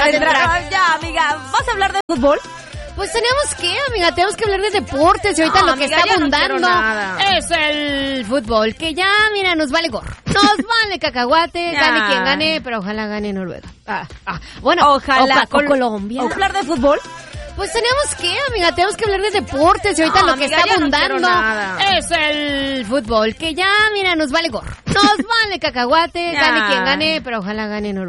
Ya, amiga, ¿vas a hablar de fútbol? Pues tenemos que, amiga, tenemos que hablar de deportes y ahorita lo que está abundando es el fútbol, que ya, mira, nos vale gorro. Nos vale cacahuate, gane quien gane, pero ojalá gane Noruega. Bueno, ojalá o Colombia. ¿Hablar de fútbol? Pues tenemos que, amiga, tenemos que hablar de deportes y ahorita lo que está abundando es el fútbol, que ya, mira, nos vale gorro. Nos vale cacahuate, gane quien gane, pero ojalá gane Noruega.